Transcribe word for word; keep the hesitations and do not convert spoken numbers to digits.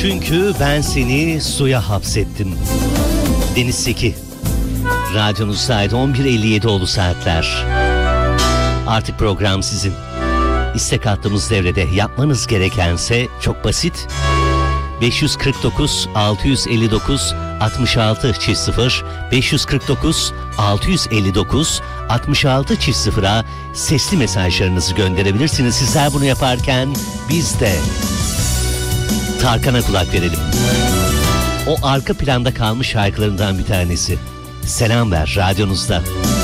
Çünkü ben seni suya hapsettim. Deniz Seki. Radyonuz saat on bir elli yedi oldu saatler. Artık program sizin. İstek hattımız devrede. Yapmanız gerekense çok basit. beş yüz kırk dokuz altı yüz elli dokuz altmış altı sıfır beş yüz kırk dokuz altı yüz elli dokuz altmış altı sıfıra sesli mesajlarınızı gönderebilirsiniz. Sizler bunu yaparken biz de Tarkan'a kulak verelim. O arka planda kalmış şarkılarından bir tanesi. Selam ver radyonuzda.